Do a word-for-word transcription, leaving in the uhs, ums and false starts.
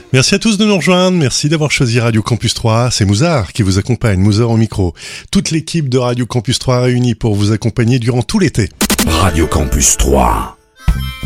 Merci à tous de nous rejoindre, merci d'avoir choisi Radio Campus trois, c'est Mouzard qui vous accompagne, Mouzard au micro. Toute l'équipe de Radio Campus trois réunie pour vous accompagner durant tout l'été. Radio Campus trois.